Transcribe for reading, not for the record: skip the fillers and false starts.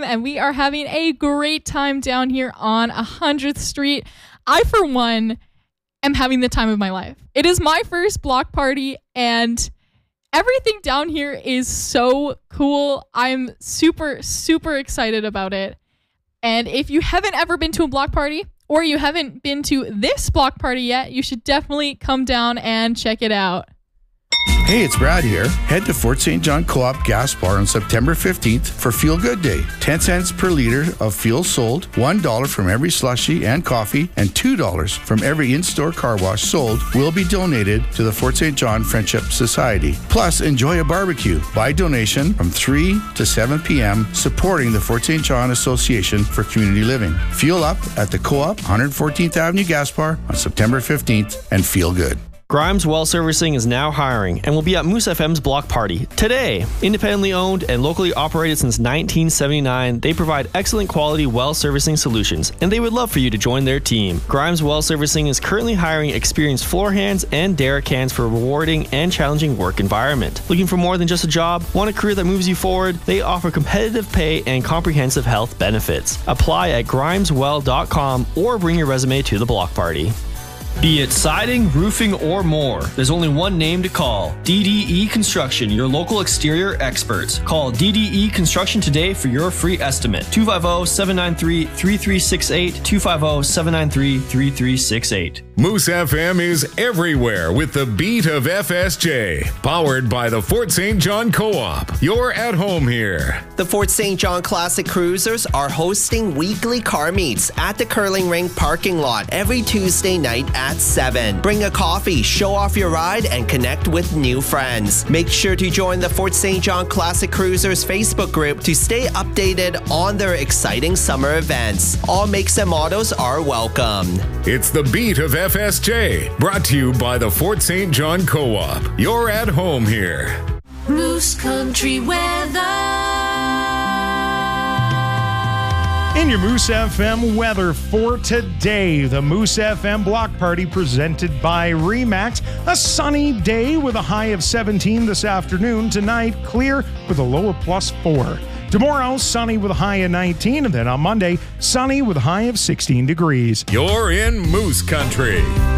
and we are having a great time down here on 100th Street. I, for one, am having the time of my life. It is my first block party, and everything down here is so cool. I'm super, super excited about it. And if you haven't ever been to a block party, or you haven't been to this block party yet, you should definitely come down and check it out. Hey, it's Brad here. Head to Fort St. John Co-op Gas Bar on September 15th for Feel Good Day. 10 cents per liter of fuel sold, $1 from every slushie and coffee, and $2 from every in-store car wash sold will be donated to the Fort St. John Friendship Society. Plus, enjoy a barbecue by donation from 3 to 7 p.m. supporting the Fort St. John Association for Community Living. Fuel up at the Co-op 114th Avenue Gas Bar on September 15th and feel good. Grimes Well Servicing is now hiring and will be at Moose FM's block party today. Independently owned and locally operated since 1979, they provide excellent quality well servicing solutions, and they would love for you to join their team. Grimes Well Servicing is currently hiring experienced floor hands and derrick hands for a rewarding and challenging work environment. Looking for more than just a job? Want a career that moves you forward? They offer competitive pay and comprehensive health benefits. Apply at grimeswell.com or bring your resume to the block party. Be it siding, roofing, or more, there's only one name to call. DDE Construction, your local exterior experts. Call DDE Construction today for your free estimate. 250-793-3368, 250-793-3368. Moose FM is everywhere with the beat of FSJ. Powered by the Fort St. John Co-op. You're at home here. The Fort St. John Classic Cruisers are hosting weekly car meets at the Curling Rink parking lot every Tuesday night at 7. Bring a coffee, show off your ride, and connect with new friends. Make sure to join the Fort St. John Classic Cruisers Facebook group to stay updated on their exciting summer events. All makes and models are welcome. It's the beat of FSJ, brought to you by the Fort St. John Co-op. You're at home here. Moose Country weather. In your Moose FM weather for today, the Moose FM block party presented by RE/MAX. A sunny day with a high of 17 this afternoon. Tonight, clear with a low of +4. Tomorrow, sunny with a high of 19. And then on Monday, sunny with a high of 16 degrees. You're in Moose Country.